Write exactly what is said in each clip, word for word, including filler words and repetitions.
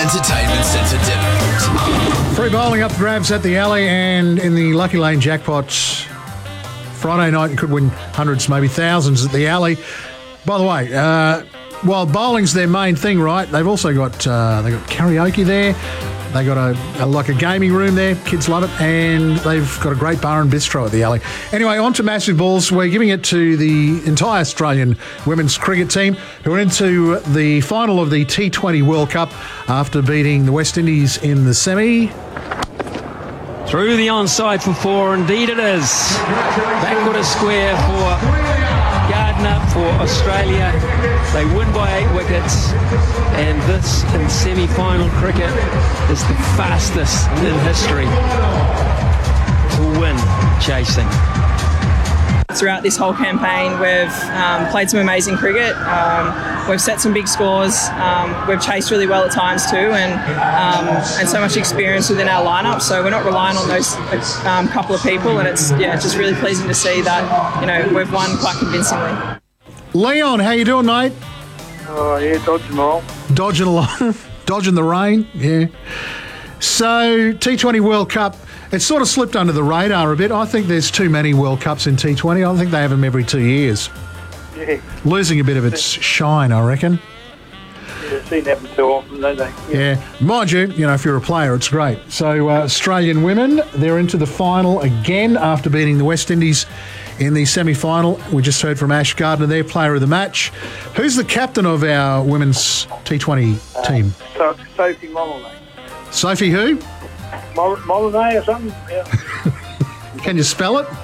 Entertainment Centre, Devonport. Free bowling up for grabs at the Alley and in the Lucky Lane jackpots. Friday night you could win hundreds, maybe thousands at the Alley. By the way, uh, while bowling's their main thing, right, they've also got uh, they got karaoke there. They got a, a like a gaming room there. Kids love it, and they've got a great bar and bistro at the Alley. Anyway, on to massive balls. We're giving it to the entire Australian women's cricket team, who are into the final of the T twenty World Cup after beating the West Indies in the semi. Through the onside for four, indeed it is. Backward a square for Gardner for Australia. They win by eight wickets, and this in semi-final cricket is the fastest in history to win chasing. Throughout this whole campaign, we've um, played some amazing cricket. Um, we've set some big scores. Um, we've chased really well at times too, and um, and so much experience within our lineup. So we're not relying on those um, couple of people, and it's yeah, just really pleasing to see that you know we've won quite convincingly. Leon, how you doing, mate? Oh yeah, dodging along. Dodging along, dodging the rain. Yeah. So T twenty World Cup. It's sort of slipped under the radar a bit. I think there's too many World Cups in T twenty. I think they have them every two years. Yeah. Losing a bit of its shine, I reckon. Yeah, they've seen that too often, don't they? Yeah. yeah. Mind you, you know, if you're a player, it's great. So uh, Australian women, they're into the final again after beating the West Indies in the semi-final. We just heard from Ash Gardner, their player of the match. Who's the captain of our women's T twenty team? Uh, so, Sophie Molyneux. Sophie who? Mol- Molyneux or something? Yeah. Can you spell it?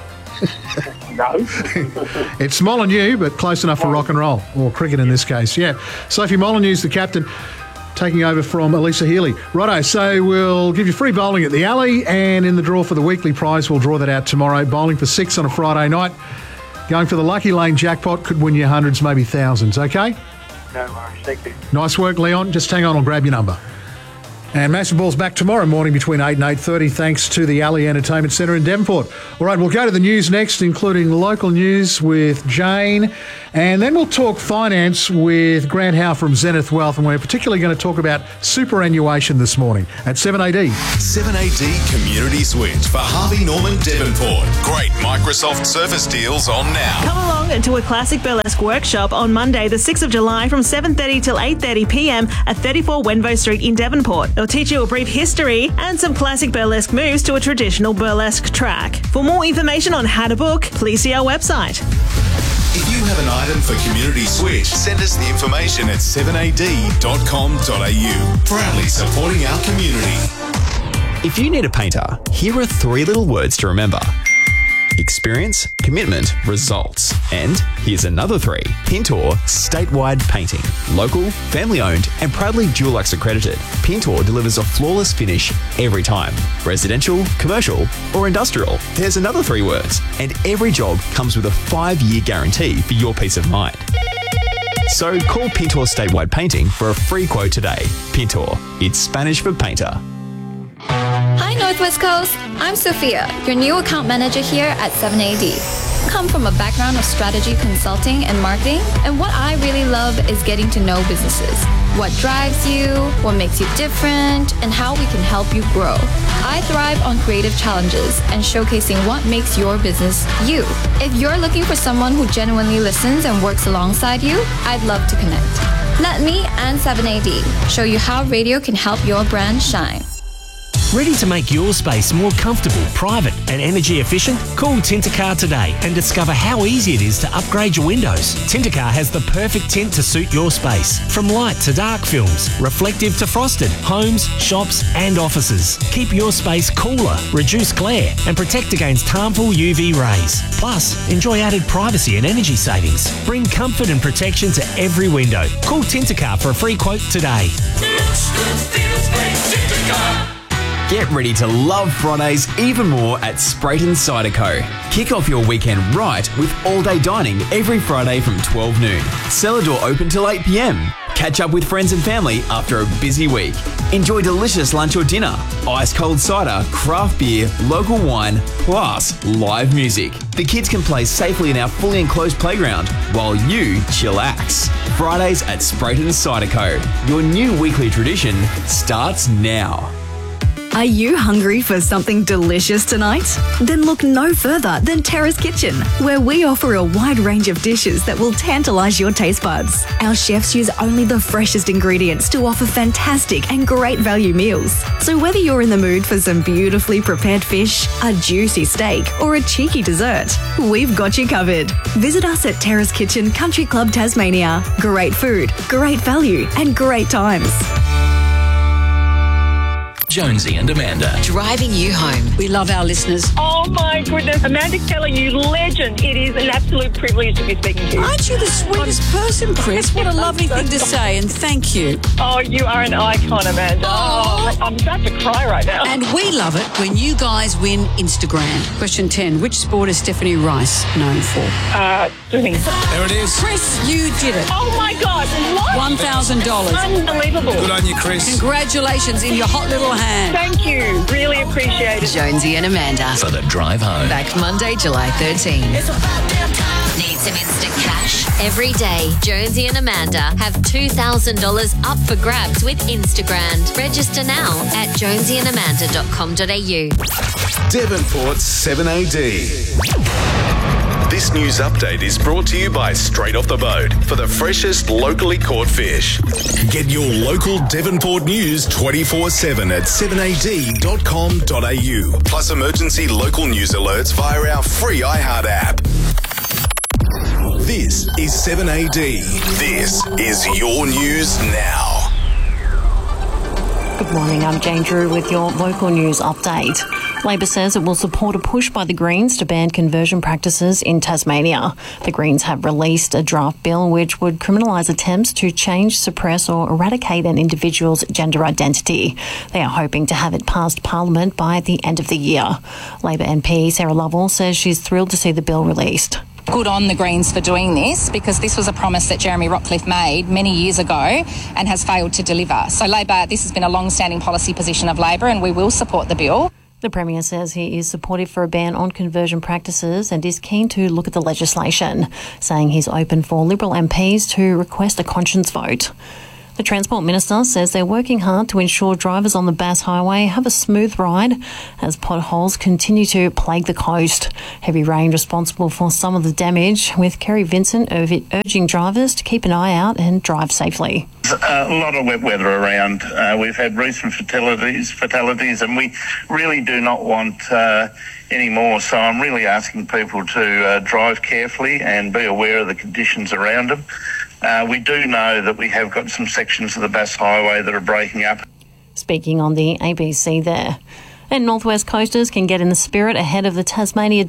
No. It's Molyneux, but close enough for rock and roll, or cricket in this case. Yeah. Sophie Molyneux's the captain, taking over from Elisa Healy. Righto, so we'll give you free bowling at the Alley, and in the draw for the weekly prize, we'll draw that out tomorrow. Bowling for six on a Friday night. Going for the Lucky Lane jackpot, could win you hundreds, maybe thousands, okay? No worries, thank you. Nice work, Leon. Just hang on, I'll grab your number. And Massive Ball's back tomorrow morning between eight and eight thirty, thanks to the Alley Entertainment Centre in Devonport. All right, we'll go to the news next, including local news with Jane, and then we'll talk finance with Grant Howe from Zenith Wealth, and we're particularly going to talk about superannuation this morning at seven A D. seven A D Community Switch for Harvey Norman Devonport. Great Microsoft Surface deals on now. Come along to a classic burlesque workshop on Monday, the sixth of July from seven thirty till eight thirty p m at thirty-four Wenvo Street in Devonport. They'll teach you a brief history and some classic burlesque moves to a traditional burlesque track. For more information on how to book, please see our website. If you have an item for Community Switch, send us the information at seven a d dot com dot a u. Proudly supporting our community. If you need a painter, here are three little words to remember. Experience, commitment, results. And here's another three. Pintor Statewide Painting. Local, family-owned and proudly Dulux accredited. Pintor delivers a flawless finish every time. Residential, commercial or industrial. There's another three words. And every job comes with a five-year guarantee for your peace of mind. So call Pintor Statewide Painting for a free quote today. Pintor, it's Spanish for painter. Hi Northwest Coast, I'm Sophia, your new account manager here at seven A D. Come from a background of strategy consulting and marketing, and what I really love is getting to know businesses. What drives you, what makes you different, and how we can help you grow. I thrive on creative challenges and showcasing what makes your business you. If you're looking for someone who genuinely listens and works alongside you, I'd love to connect. Let me and seven A D show you how radio can help your brand shine. Ready to make your space more comfortable, private and energy efficient? Call Tintercar today and discover how easy it is to upgrade your windows. Tintercar has the perfect tint to suit your space. From light to dark films, reflective to frosted, homes, shops and offices. Keep your space cooler, reduce glare and protect against harmful U V rays. Plus, enjoy added privacy and energy savings. Bring comfort and protection to every window. Call Tintercar for a free quote today. Get ready to love Fridays even more at Sprayton Cider Co. Kick off your weekend right with all-day dining every Friday from twelve noon. Cellar door open till eight p m. Catch up with friends and family after a busy week. Enjoy delicious lunch or dinner, ice-cold cider, craft beer, local wine, plus live music. The kids can play safely in our fully enclosed playground while you chillax. Fridays at Sprayton Cider Co. Your new weekly tradition starts now. Are you hungry for something delicious tonight? Then look no further than Terrace Kitchen, where we offer a wide range of dishes that will tantalise your taste buds. Our chefs use only the freshest ingredients to offer fantastic and great value meals. So whether you're in the mood for some beautifully prepared fish, a juicy steak, or a cheeky dessert, we've got you covered. Visit us at Terrace Kitchen Country Club Tasmania. Great food, great value, and great times. Jonesy and Amanda. Driving you home. We love our listeners. Oh my goodness. Amanda Keller, you legend. It is an absolute privilege to be speaking to you. Aren't you the sweetest person, Chris? What a lovely thing to say, and thank you. Oh, you are an icon, Amanda. Oh, I'm about to cry right now. And we love it when you guys win Instagram. Question ten. Which sport is Stephanie Rice known for? Uh, swimming. There it is. Chris, you did it. Oh my God. What? one thousand dollars. Unbelievable. Good on you, Chris. Congratulations in your hot little hand. Thank you. Really appreciate it. Jonesy and Amanda. For the drive home. Back Monday, July thirteenth. Need some instant cash? Every day, Jonesy and Amanda have two thousand dollars up for grabs with Instagram. Register now at jonesy and amanda dot com dot a u. Devonport's seven A D. This news update is brought to you by Straight Off the Boat for the freshest locally caught fish. Get your local Devonport news twenty-four seven at seven a d dot com dot a u. Plus emergency local news alerts via our free iHeart app. This is seven A D. This is your news now. Good morning, I'm Jane Drew with your local news update. Labor says it will support a push by the Greens to ban conversion practices in Tasmania. The Greens have released a draft bill which would criminalise attempts to change, suppress or eradicate an individual's gender identity. They are hoping to have it passed Parliament by the end of the year. Labor M P Sarah Lovell says she's thrilled to see the bill released. Good on the Greens for doing this, because this was a promise that Jeremy Rockcliffe made many years ago and has failed to deliver. So Labor, this has been a long-standing policy position of Labor and we will support the bill. The Premier says he is supportive for a ban on conversion practices and is keen to look at the legislation, saying he's open for Liberal M Ps to request a conscience vote. The Transport Minister says they're working hard to ensure drivers on the Bass Highway have a smooth ride as potholes continue to plague the coast. Heavy rain responsible for some of the damage, with Kerry Vincent urging drivers to keep an eye out and drive safely. Uh, a lot of wet weather around. Uh, we've had recent fatalities, fatalities, and we really do not want uh, any more. So I'm really asking people to uh, drive carefully and be aware of the conditions around them. Uh, we do know that we have got some sections of the Bass Highway that are breaking up. Speaking on the A B C there. And Northwest Coasters can get in the spirit ahead of the Tasmania